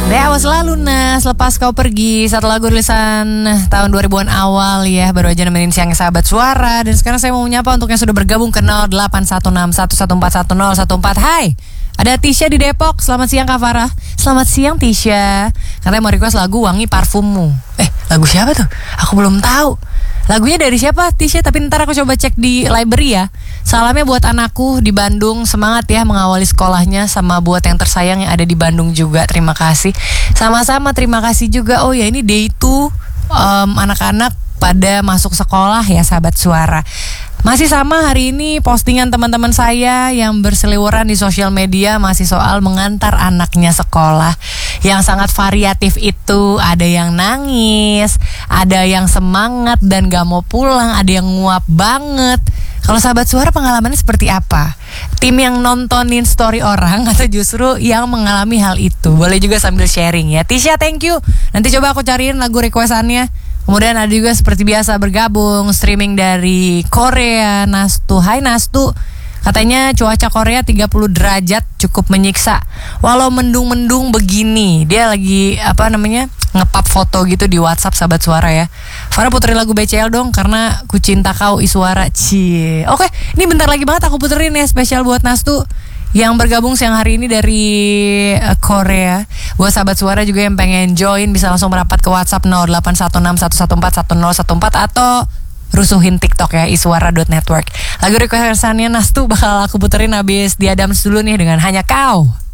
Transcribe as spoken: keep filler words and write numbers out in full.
Dewa selalu Nas, lepas kau pergi. Satu lagu rilisan tahun dua ribuan awal ya. Baru aja nemenin siang sahabat suara. Dan sekarang saya mau menyapa untuk yang sudah bergabung ke nol delapan satu enam satu satu empat satu nol satu empat. Hai, ada Tisha di Depok. Selamat siang Kak Farah. Selamat siang Tisha. Katanya mau request lagu Wangi Parfummu. Eh, lagu siapa tuh? Aku belum tahu. Lagunya dari siapa Tisha? Tapi ntar aku coba cek di library ya. Salamnya buat anakku di Bandung. Semangat ya mengawali sekolahnya. Sama buat yang tersayang yang ada di Bandung juga. Terima kasih. Sama-sama terima kasih juga. Oh ya, ini day two um, anak-anak pada masuk sekolah ya sahabat suara. Masih sama hari ini postingan teman-teman saya yang berseliweran di sosial media masih soal mengantar anaknya sekolah. Yang sangat variatif itu, ada yang nangis, ada yang semangat dan gak mau pulang, ada yang nguap banget. Kalau sahabat suara pengalamannya seperti apa? Tim yang nontonin story orang atau justru yang mengalami hal itu? Boleh juga sambil sharing ya. Tisha, thank you. Nanti coba aku cariin lagu requestannya. Kemudian ada juga seperti biasa bergabung streaming dari Korea, Nastu. Hai Nastu. Katanya cuaca Korea tiga puluh derajat cukup menyiksa. Walau mendung-mendung begini. Dia lagi apa namanya? Ngepap foto gitu di WhatsApp sahabat suara ya. Farah puterin lagu B C L dong karena ku cinta kau Iswara. Cie. Oke, ini bentar lagi banget aku puterin ya spesial buat Nastu yang bergabung siang hari ini dari uh, Korea. Buat sahabat suara juga yang pengen join bisa langsung merapat ke WhatsApp nol delapan satu enam satu satu empat satu nol satu empat atau rusuhin TikTok ya iswara dot network. Lagu requestannya Nastu bakal aku puterin habis diadams dulu nih dengan Hanya Kau.